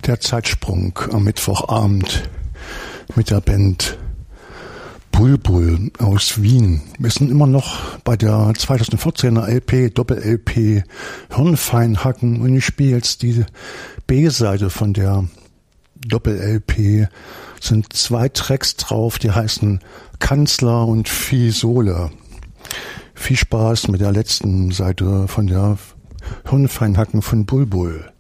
Der Zeitsprung am Mittwochabend mit der Band Bulbul aus Wien. Wir sind immer noch bei der 2014er LP, Doppel-LP Hirnfeinhacken und ich spiele jetzt die B-Seite von der Doppel-LP. Sind 2 Tracks drauf, die heißen Kanzler und Fisole. Viel Spaß mit der letzten Seite von der Hirnfeinhacken von Bulbul.